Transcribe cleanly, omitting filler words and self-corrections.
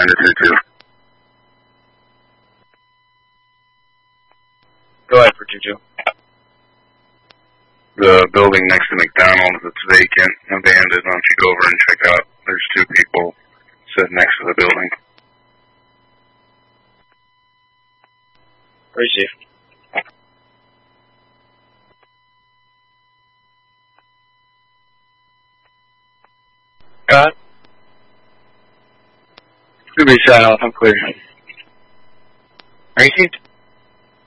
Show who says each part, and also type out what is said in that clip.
Speaker 1: 2.
Speaker 2: Go ahead for 2-2.
Speaker 1: The building next to McDonald's, it's vacant, abandoned. Why don't you go over and check out? There's 2 people sitting next to the building.
Speaker 2: Receive. Go ahead.
Speaker 3: Should be shut off. I'm clear.
Speaker 2: Received.